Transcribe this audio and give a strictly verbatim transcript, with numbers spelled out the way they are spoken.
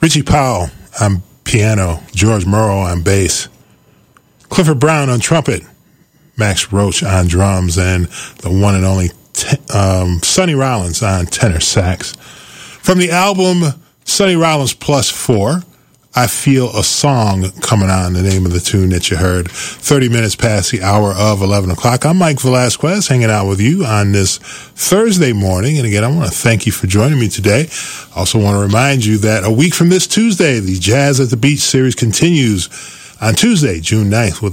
Richie Powell on piano, George Morrow on bass, Clifford Brown on trumpet, Max Roach on drums, and the one and only te- um, Sonny Rollins on tenor sax. From the album Sonny Rollins Plus Four, I Feel a Song Coming On, the name of the tune that you heard. thirty minutes past the hour of eleven o'clock. I'm Mike Velasquez, hanging out with you on this Thursday morning. And again, I want to thank you for joining me today. I also want to remind you that a week from this Tuesday, the Jazz at the Beach series continues on Tuesday, June ninth, with